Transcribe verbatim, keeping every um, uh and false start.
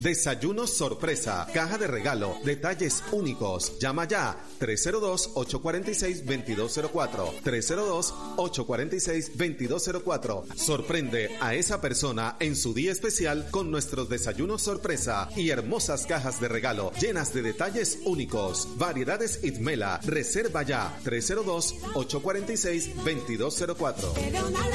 Desayuno sorpresa, caja de regalo, detalles únicos. Llama ya tres cero dos, ocho cuatro seis, dos dos cero cuatro. tres cero dos, ocho cuatro seis, dos dos cero cuatro. Sorprende a esa persona en su día especial con nuestros desayunos sorpresa y hermosas cajas de regalo llenas de detalles únicos. Variedades Itmela. Reserva ya tres cero dos, ocho cuatro seis, dos dos cero cuatro.